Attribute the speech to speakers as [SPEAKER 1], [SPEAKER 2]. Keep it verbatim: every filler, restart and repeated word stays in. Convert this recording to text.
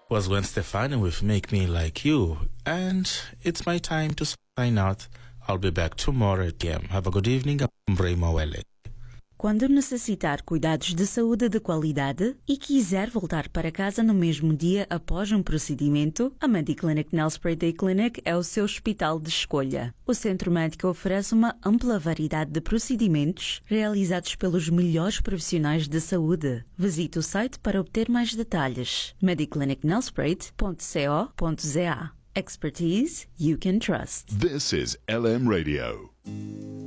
[SPEAKER 1] was Gwen Stefani with Make Me Like You. And it's my time to sign out. I'll be back tomorrow at p m. Have a good evening. I'm Bray Mawele.
[SPEAKER 2] Quando necessitar cuidados de saúde de qualidade e quiser voltar para casa no mesmo dia após um procedimento, a Mediclinic Nelspruit Day Clinic é o seu hospital de escolha. O centro médico oferece uma ampla variedade de procedimentos realizados pelos melhores profissionais de saúde. Visite o site para obter mais detalhes. mediclinic nelspruit ponto co ponto za. Expertise you can trust.
[SPEAKER 3] This is L M Radio.